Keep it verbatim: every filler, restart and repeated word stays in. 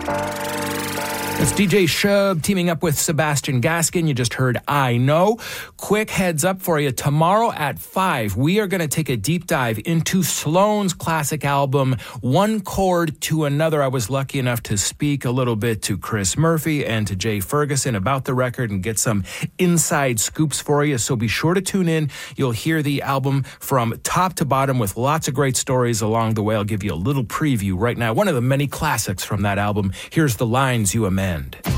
It's D J Shub teaming up with Sebastian Gaskin. You just heard I Know. Quick heads up for you. Tomorrow at five, we are going to take a deep dive into Sloan's classic album, One Chord to Another. I was lucky enough to speak a little bit to Chris Murphy and to Jay Ferguson about the record and get some inside scoops for you. So be sure to tune in. You'll hear the album from top to bottom with lots of great stories along the way. I'll give you a little preview right now. One of the many classics from that album. Here's The Lines You Amend.